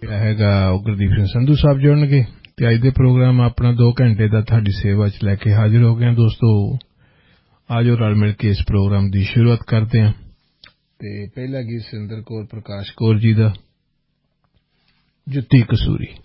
ਹੈਗਾ ਉਹ ਗੁਰਦੀਪ ਸਿੰਘ ਸੰਧੂ ਸਾਹਿਬ ਜੁੜਨਗੇ ਤੇ ਅੱਜ ਦੇ ਪ੍ਰੋਗਰਾਮ ਆਪਣਾ 2 ਘੰਟੇ ਦਾ ਤੁਹਾਡੀ ਸੇਵਾ 'ਚ ਲੈ ਕੇ ਹਾਜ਼ਰ ਹੋ ਗਏ ਦੋਸਤੋ। ਆਜੋ ਰਲ ਮਿਲ ਕੇ ਇਸ ਪ੍ਰੋਗਰਾਮ ਦੀ ਸ਼ੁਰੂਆਤ ਕਰਦੇ ਹਾਂ ਤੇ ਪਹਿਲਾ ਗੀਤ ਸਿੰਦਰ ਕੌਰ ਪ੍ਰਕਾਸ਼ ਕੌਰ ਜੀ ਦਾ ਜੁੱਤੀ ਕਸੂਰੀ।